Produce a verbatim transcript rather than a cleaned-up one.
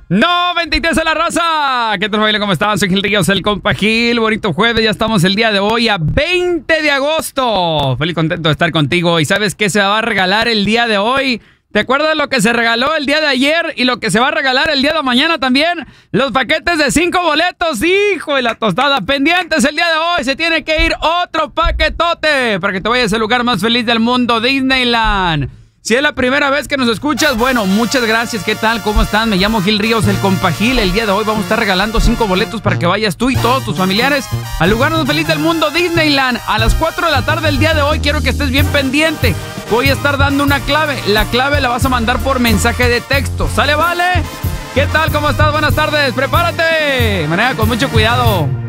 No, veintitrés a la raza. ¿Qué tal, familia? ¿Cómo están? Soy Gil Ríos, el compa Gil. Bonito jueves, ya estamos el día de hoy a veinte de agosto. Feliz contento de estar contigo. ¿Y sabes qué se va a regalar el día de hoy? ¿Te acuerdas lo que se regaló el día de ayer y lo que se va a regalar el día de mañana también? Los paquetes de cinco boletos, hijo de la tostada. Pendientes el día de hoy, se tiene que ir otro paquetote para que te vayas al lugar más feliz del mundo, Disneyland. Si es la primera vez que nos escuchas, bueno, muchas gracias. ¿Qué tal? ¿Cómo están? Me llamo Gil Ríos, el compa Gil. El día de hoy vamos a estar regalando cinco boletos para que vayas tú y todos tus familiares al lugar más feliz del mundo, Disneyland. A las cuatro de la tarde el día de hoy quiero que estés bien pendiente. Voy a estar dando una clave. La clave la vas a mandar por mensaje de texto. ¿Sale, vale? ¿Qué tal? ¿Cómo estás? Buenas tardes. Prepárate. Maneja con mucho cuidado.